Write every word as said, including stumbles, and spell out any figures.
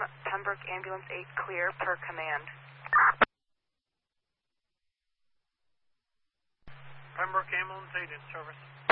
Pembroke Ambulance eight clear per command. Pembroke Ambulance eight in service.